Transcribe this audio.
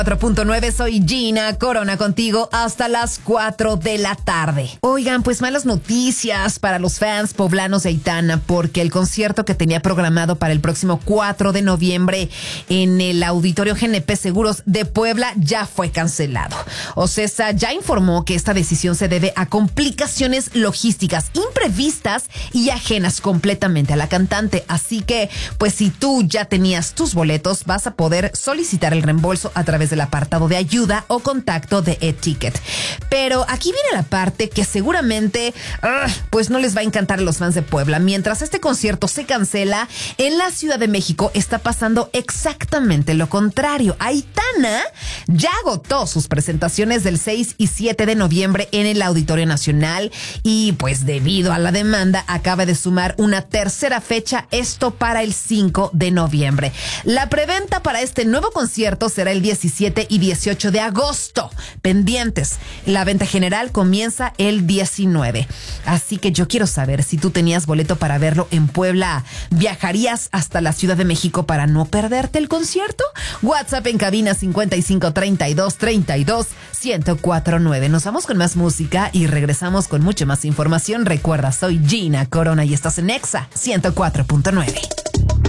4.9, soy Gina Corona contigo hasta las 4 de la tarde. Oigan, pues malas noticias para los fans poblanos de Aitana, porque el concierto que tenía programado para el próximo 4 de noviembre en el Auditorio GNP Seguros de Puebla ya fue cancelado. Ocesa ya informó que esta decisión se debe a complicaciones logísticas imprevistas y ajenas completamente a la cantante. Así que, pues si tú ya tenías tus boletos, vas a poder solicitar el reembolso a través del apartado de ayuda o contacto de eTicket. Pero aquí viene la parte que seguramente pues no les va a encantar a los fans de Puebla. Mientras este concierto se cancela, en la Ciudad de México está pasando exactamente lo contrario. Aitana ya agotó sus presentaciones del 6 y 7 de noviembre en el Auditorio Nacional y pues debido a la demanda acaba de sumar una tercera fecha, esto para el 5 de noviembre. La preventa para este nuevo concierto será el 17 y 18 de agosto. Pendientes. La venta general comienza el 19. Así que yo quiero saber si tú tenías boleto para verlo en Puebla. ¿Viajarías hasta la Ciudad de México para no perderte el concierto? WhatsApp en cabina 5532321049. Nos vamos con más música y regresamos con mucha más información. Recuerda, soy Gina Corona y estás en Exa 104.9.